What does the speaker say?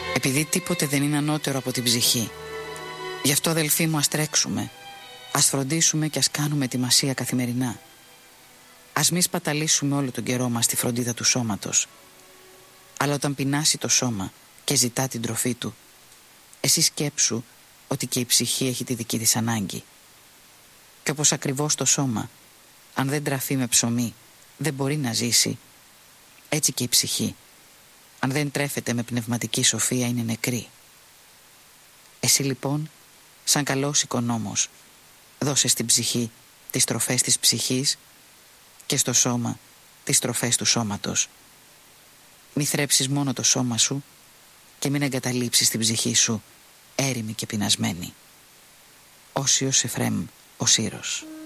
Επειδή τίποτε δεν είναι ανώτερο από την ψυχή. Γι' αυτό, αδελφοί μου, ας τρέξουμε, ας φροντίσουμε και ας κάνουμε ετοιμασία καθημερινά. Ας μη σπαταλήσουμε όλο τον καιρό μας στη φροντίδα του σώματος. Αλλά όταν πεινάσει το σώμα και ζητά την τροφή του, εσύ σκέψου ότι και η ψυχή έχει τη δική της ανάγκη. Και όπως ακριβώς το σώμα, αν δεν τραφεί με ψωμί, δεν μπορεί να ζήσει, έτσι και η ψυχή, αν δεν τρέφεται με πνευματική σοφία, είναι νεκρή. Εσύ λοιπόν, σαν καλός οικονόμος, δώσε στην ψυχή τις τροφές της ψυχής και στο σώμα τις τροφές του σώματος. Μη θρέψεις μόνο το σώμα σου και μην εγκαταλείψεις την ψυχή σου έρημη και πεινασμένη. Όσιος Εφραίμ ο Σύρος.